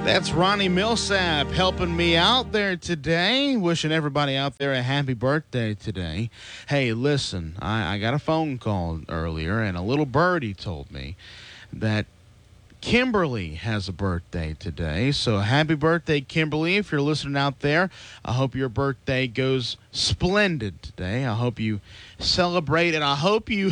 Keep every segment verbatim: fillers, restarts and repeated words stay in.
That's Ronnie Millsap helping me out there today. Wishing everybody out there a happy birthday today. Hey, listen, I, I got a phone call earlier, and a little birdie told me that Kimberly has a birthday today. So happy birthday, Kimberly. If you're listening out there, I hope your birthday goes splendid today. I hope you celebrate, and I hope you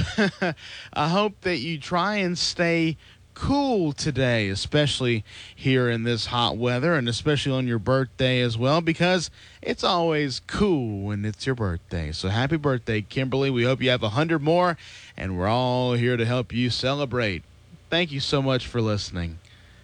I hope that you try and stay cool today, especially here in this hot weather, and especially on your birthday as well, because it's always cool when it's your birthday. So happy birthday, Kimberly. We hope you have a hundred more, and we're all here to help you celebrate. Thank you so much for listening,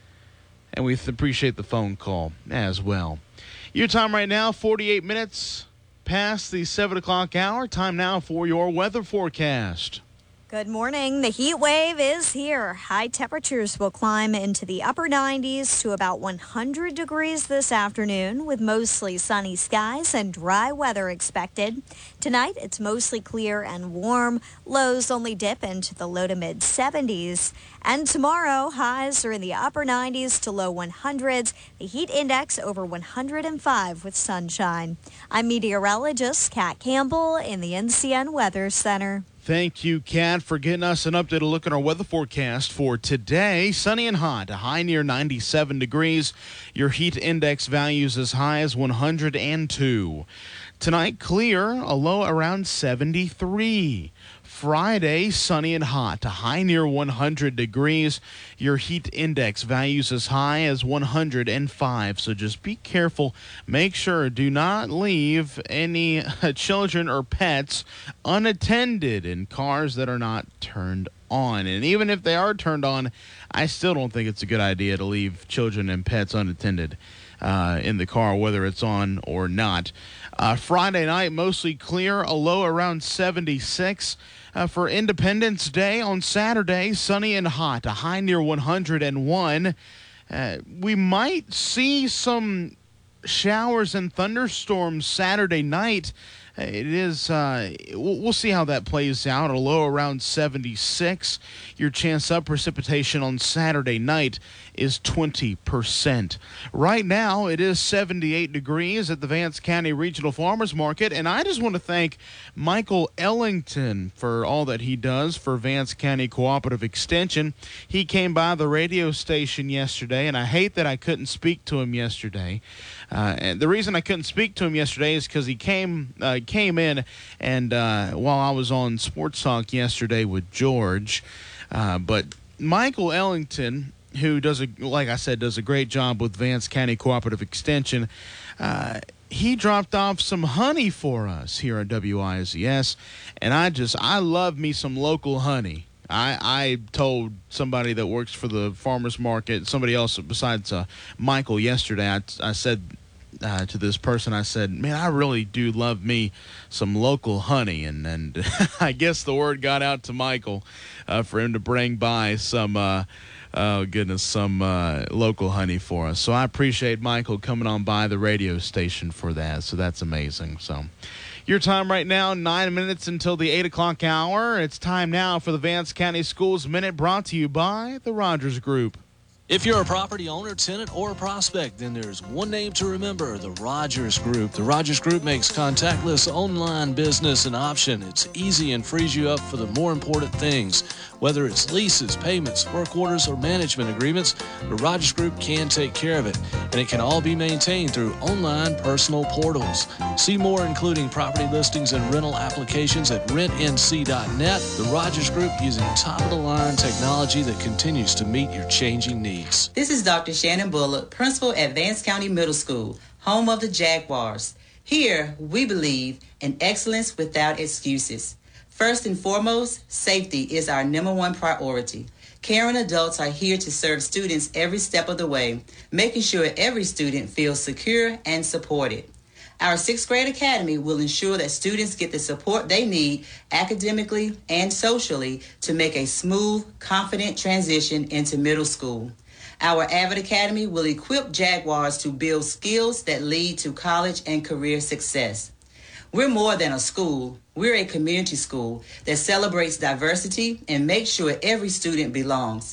and we th- appreciate the phone call as well. Your time right now, forty-eight minutes past the seven o'clock hour. Time now for your weather forecast. Good morning. The heat wave is here. High temperatures will climb into the upper nineties to about one hundred degrees this afternoon, with mostly sunny skies and dry weather expected. Tonight, it's mostly clear and warm. Lows only dip into the low to mid seventies. And tomorrow, highs are in the upper nineties to low hundreds. The heat index over one hundred five with sunshine. I'm meteorologist Kat Campbell in the N C N Weather Center. Thank you, Kat, for getting us an updated look at our weather forecast for today. Sunny and hot, a high near ninety-seven degrees. Your heat index values as high as one hundred two. Tonight, clear, a low around seventy-three. Friday, sunny and hot, a high near one hundred degrees. Your heat index values as high as one hundred five. So just be careful. Make sure do not leave any uh, children or pets unattended in cars that are not turned on. And even if they are turned on, I still don't think it's a good idea to leave children and pets unattended uh, in the car, whether it's on or not. Uh, Friday night, mostly clear, a low around seventy-six. Uh, for Independence Day on Saturday, sunny and hot, a high near one hundred one. Uh, we might see some showers and thunderstorms Saturday night. Uh, it is, uh, we'll, we'll see how that plays out. A low around seventy-six. Your chance of precipitation on Saturday night is twenty percent. Right now, it is seventy-eight degrees at the Vance County Regional Farmers Market, and I just want to thank Michael Ellington for all that he does for Vance County Cooperative Extension. He came by the radio station yesterday, and I hate that I couldn't speak to him yesterday. Uh, and the reason I couldn't speak to him yesterday is because he came uh, came in, and uh, while I was on Sports Talk yesterday with George, uh, but Michael Ellington, who does a like I said does a great job with Vance County Cooperative Extension, uh, he dropped off some honey for us here at W I Z S, and I just I love me some local honey. I, I told somebody that works for the farmers market, somebody else besides uh, Michael yesterday, I, I said uh, to this person, I said, man, I really do love me some local honey. And, and I guess the word got out to Michael uh, for him to bring by some, uh, oh, goodness, some uh, local honey for us. So I appreciate Michael coming on by the radio station for that. So that's amazing. So your time right now, nine minutes until the eight o'clock hour. It's time now for the Vance County Schools Minute, brought to you by the Rogers Group. If you're a property owner, tenant, or a prospect, then there's one name to remember, the Rogers Group. The Rogers Group makes contactless online business an option. It's easy and frees you up for the more important things. Whether it's leases, payments, work orders, or management agreements, the Rogers Group can take care of it. And it can all be maintained through online personal portals. See more, including property listings and rental applications, at rent n c dot net. The Rogers Group, using top-of-the-line technology that continues to meet your changing needs. This is Doctor Shannon Bullock, principal at Vance County Middle School, home of the Jaguars. Here, we believe in excellence without excuses. First and foremost, safety is our number one priority. Caring adults are here to serve students every step of the way, making sure every student feels secure and supported. Our sixth grade academy will ensure that students get the support they need academically and socially to make a smooth, confident transition into middle school. Our Avid Academy will equip Jaguars to build skills that lead to college and career success. We're more than a school. We're a community school that celebrates diversity and makes sure every student belongs.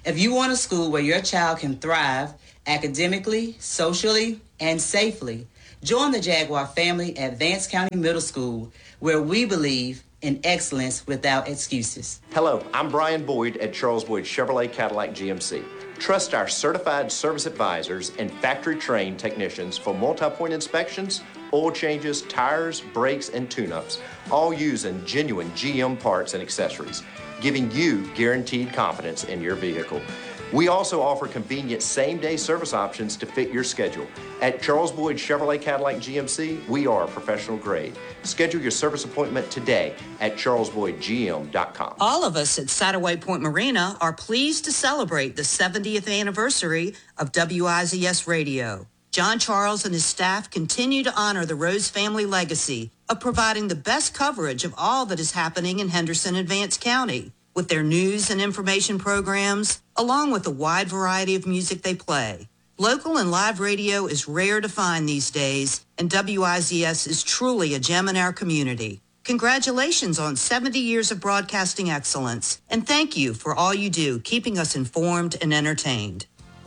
If you want a school where your child can thrive academically, socially, and safely, join the Jaguar family at Vance County Middle School, where we believe in excellence without excuses. Hello, I'm Brian Boyd at Charles Boyd Chevrolet Cadillac G M C. Trust our certified service advisors and factory-trained technicians for multi-point inspections, oil changes, tires, brakes, and tune-ups, all using genuine G M parts and accessories, giving you guaranteed confidence in your vehicle. We also offer convenient same-day service options to fit your schedule. At Charles Boyd Chevrolet Cadillac G M C, we are professional grade. Schedule your service appointment today at charles boyd g m dot com. All of us at Satterway Point Marina are pleased to celebrate the seventieth anniversary of W I Z S Radio. John Charles and his staff continue to honor the Rose family legacy of providing the best coverage of all that is happening in Henderson and Vance County, with their news and information programs, along with the wide variety of music they play. Local and live radio is rare to find these days, and W I Z S is truly a gem in our community. Congratulations on seventy years of broadcasting excellence, and thank you for all you do, keeping us informed and entertained.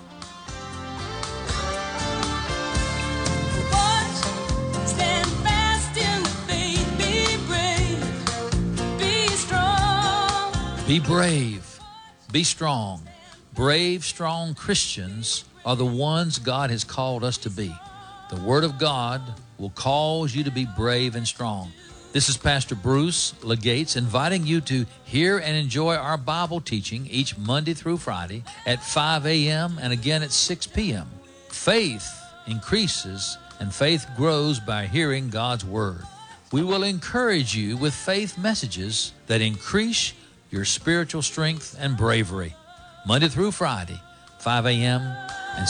Be brave, be strong. Brave, strong Christians are the ones God has called us to be. The Word of God will cause you to be brave and strong. This is Pastor Bruce Legates inviting you to hear and enjoy our Bible teaching each Monday through Friday at five a.m. and again at six p.m. Faith increases and faith grows by hearing God's Word. We will encourage you with faith messages that increase your spiritual strength and bravery. Monday through Friday, five a.m.